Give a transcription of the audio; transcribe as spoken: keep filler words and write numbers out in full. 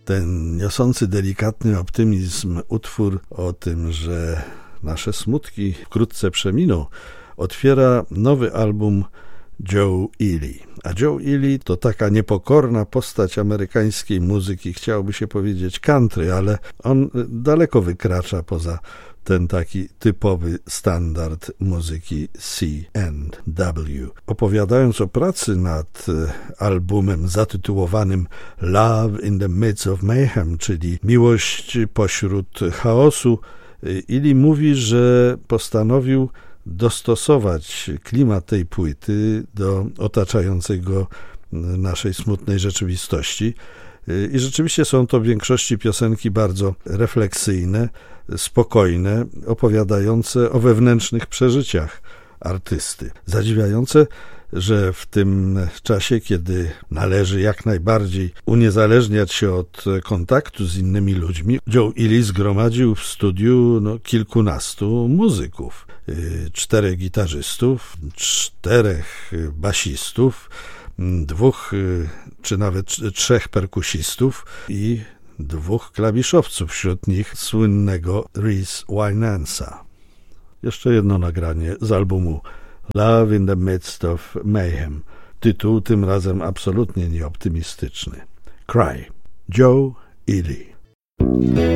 Ten niosący delikatny optymizm utwór o tym, że nasze smutki wkrótce przeminą, otwiera nowy album Joe Ely. A Joe Ely to taka niepokorna postać amerykańskiej muzyki, chciałoby się powiedzieć country, ale on daleko wykracza poza ten taki typowy standard muzyki C and W. Opowiadając o pracy nad albumem zatytułowanym Love in the Midst of Mayhem, czyli Miłość pośród chaosu, Ely mówi, że postanowił dostosować klimat tej płyty do otaczającej go naszej smutnej rzeczywistości. I rzeczywiście są to w większości piosenki bardzo refleksyjne, spokojne, opowiadające o wewnętrznych przeżyciach artysty. Zadziwiające, że w tym czasie, kiedy należy jak najbardziej uniezależniać się od kontaktu z innymi ludźmi, Joe Ely zgromadził w studiu no, kilkunastu muzyków. Czterech gitarzystów, czterech basistów, dwóch czy nawet trzech perkusistów i dwóch klawiszowców, wśród nich słynnego Reese Winansa. Jeszcze jedno nagranie z albumu Love in the Midst of Mayhem. Tytuł tym razem absolutnie nieoptymistyczny. Cry. Joe Ely.